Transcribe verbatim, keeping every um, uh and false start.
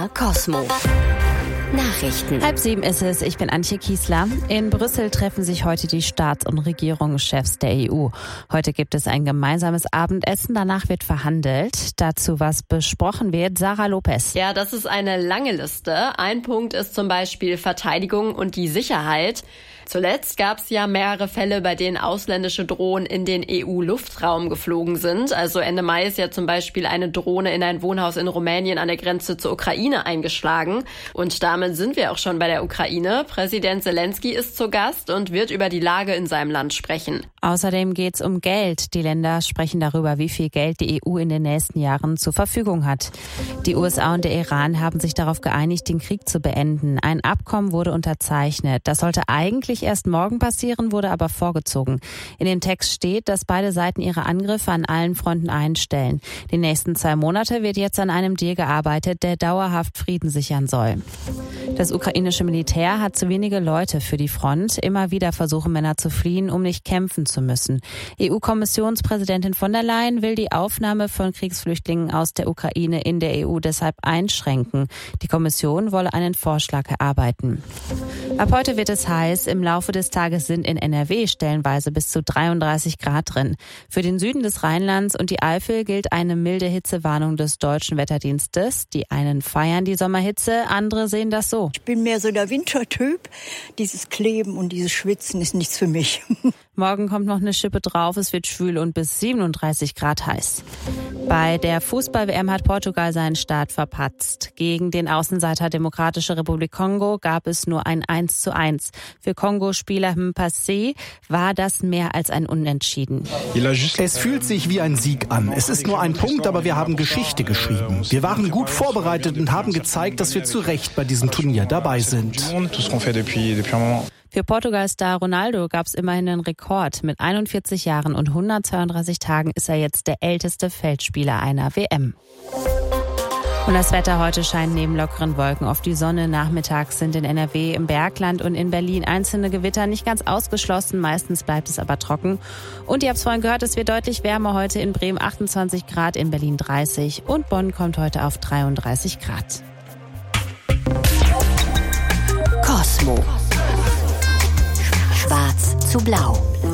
R Cosmo. Nachrichten. Halb sieben ist es, ich bin Antje Kiesler. In Brüssel treffen sich heute die Staats- und Regierungschefs der E U. Heute gibt es ein gemeinsames Abendessen, danach wird verhandelt. Dazu, was besprochen wird, Sarah Lopez. Ja, das ist eine lange Liste. Ein Punkt ist zum Beispiel Verteidigung und die Sicherheit. Zuletzt gab es ja mehrere Fälle, bei denen ausländische Drohnen in den E U-Luftraum geflogen sind. Also Ende Mai ist ja zum Beispiel eine Drohne in ein Wohnhaus in Rumänien an der Grenze zur Ukraine eingeschlagen. Und damit sind wir auch schon bei der Ukraine. Präsident Zelensky ist zu Gast und wird über die Lage in seinem Land sprechen. Außerdem geht es um Geld. Die Länder sprechen darüber, wie viel Geld die E U in den nächsten Jahren zur Verfügung hat. Die U S A und der Iran haben sich darauf geeinigt, den Krieg zu beenden. Ein Abkommen wurde unterzeichnet. Das sollte eigentlich erst morgen passieren, wurde aber vorgezogen. In dem Text steht, dass beide Seiten ihre Angriffe an allen Fronten einstellen. Die nächsten zwei Monate wird jetzt an einem Deal gearbeitet, der dauerhaft Frieden sichern soll. Das ukrainische Militär hat zu wenige Leute für die Front. Immer wieder versuchen Männer zu fliehen, um nicht kämpfen zu müssen. E U-Kommissionspräsidentin von der Leyen will die Aufnahme von Kriegsflüchtlingen aus der Ukraine in der E U deshalb einschränken. Die Kommission wolle einen Vorschlag erarbeiten. Ab heute wird es heiß. Im Laufe des Tages sind in N R W stellenweise bis zu dreiunddreißig Grad drin. Für den Süden des Rheinlands und die Eifel gilt eine milde Hitzewarnung des Deutschen Wetterdienstes. Die einen feiern die Sommerhitze, andere sehen das so. Ich bin mehr so der Wintertyp. Dieses Kleben und dieses Schwitzen ist nichts für mich. Morgen kommt noch eine Schippe drauf. Es wird schwül und bis siebenunddreißig Grad heiß. Bei der Fußball-W M hat Portugal seinen Start verpatzt. Gegen den Außenseiter Demokratische Republik Kongo gab es nur ein eins zu eins. Für Kongo-Spieler Mpassé war das mehr als ein Unentschieden. Es fühlt sich wie ein Sieg an. Es ist nur ein Punkt, aber wir haben Geschichte geschrieben. Wir waren gut vorbereitet und haben gezeigt, dass wir zu Recht bei diesem Turnier dabei sind. Für Portugal-Star Ronaldo gab es immerhin einen Rekord. Mit einundvierzig Jahren und hundertzweiunddreißig Tagen ist er jetzt der älteste Feldspieler einer W M. Und das Wetter heute scheint neben lockeren Wolken auf die Sonne. Nachmittags sind in N R W, im Bergland und in Berlin einzelne Gewitter nicht ganz ausgeschlossen. Meistens bleibt es aber trocken. Und ihr habt es vorhin gehört, es wird deutlich wärmer heute. In Bremen achtundzwanzig Grad, in Berlin dreißig und Bonn kommt heute auf dreiunddreißig Grad. Cosmo. Schwarz zu blau.